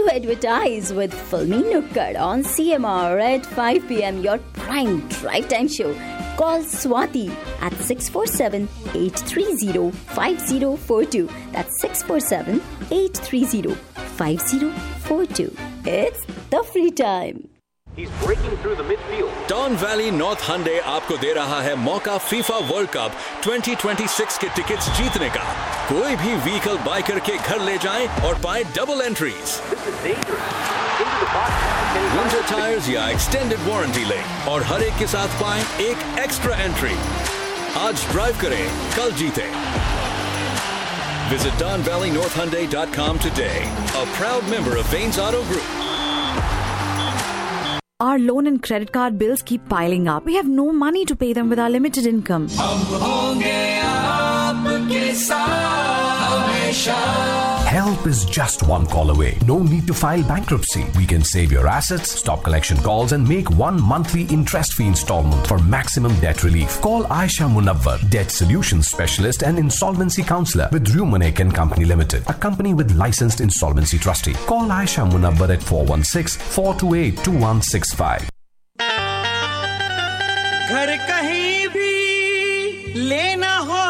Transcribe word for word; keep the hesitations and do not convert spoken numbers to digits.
To advertise with Filmy Nukkad on C M R at five p.m. your prime drive time show. Call Swati at six four seven, eight three zero, five zero four two. That's six four seven, eight three zero, five zero four two. It's the free time. He's breaking through the midfield. Don Valley North Hyundai आपको दे रहा है मौका FIFA world cup twenty twenty-six के tickets जीतने का। कोई भी vehicle bye करके घर ले जाएं और पाएं double entries. This is dangerous. Into the box. Winter tyres या एक्सटेंडेड वारंटी लें और हर एक के साथ पाएं एक एक्स्ट्रा एंट्री। आज ड्राइव करें, कल जीतें। Visit don valley north hyundai dot com today. A proud member of Vanes Auto Group. Our loan and credit card bills keep piling up. We have no money to pay them with our limited income. Help is just one call away. No need to file bankruptcy. We can save your assets, stop collection calls, and make one monthly interest-free installment for maximum debt relief. Call Aisha Munawwar, Debt Solutions Specialist and Insolvency Counselor with Rumanek and Company Limited, a company with licensed insolvency trustee. Call Aisha Munawwar at four one six, four two eight, two one six five. घर कहीं भी लेना हो